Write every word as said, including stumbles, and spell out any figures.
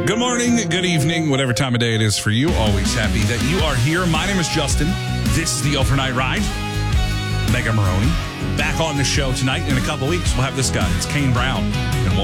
Good morning, good evening, whatever time of day it is for you. Always happy that you are here. My name is Justin. This is the Overnight Ride. Mega Maroney back on the show tonight. In a couple weeks, we'll have this guy. It's Kane Brown.